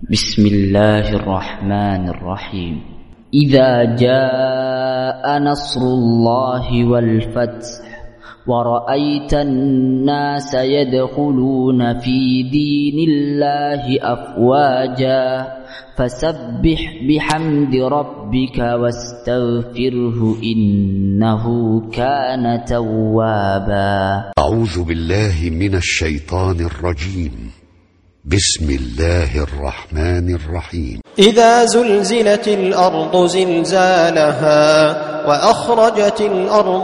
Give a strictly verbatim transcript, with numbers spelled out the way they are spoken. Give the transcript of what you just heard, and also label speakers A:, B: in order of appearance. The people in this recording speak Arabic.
A: بسم الله الرحمن الرحيم. إذا جاء نصر الله والفتح ورأيت الناس يدخلون في دين الله أفواجا فسبح بحمد ربك واستغفره إنه كان توابا.
B: أعوذ بالله من الشيطان الرجيم. بسم الله الرحمن الرحيم.
C: إذا زلزلت الأرض زلزالها وأخرجت الأرض